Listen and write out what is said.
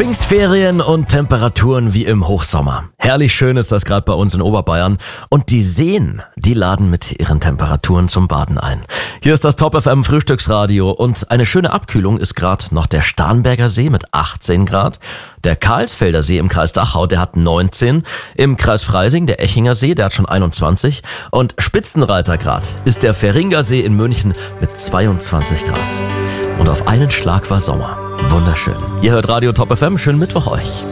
Pfingstferien und Temperaturen wie im Hochsommer. Herrlich schön ist das gerade bei uns in Oberbayern. Und die Seen, die laden mit ihren Temperaturen zum Baden ein. Hier ist das Top FM Frühstücksradio und eine schöne Abkühlung ist gerade noch der Starnberger See mit 18 Grad. Der Karlsfelder See im Kreis Dachau, der hat 19. Im Kreis Freising, der Echinger See, der hat schon 21. Und Spitzenreitergrad ist der Färinger See in München mit 22 Grad. Und auf einen Schlag war Sommer. Wunderschön. Ihr hört Radio Top FM. Schönen Mittwoch euch.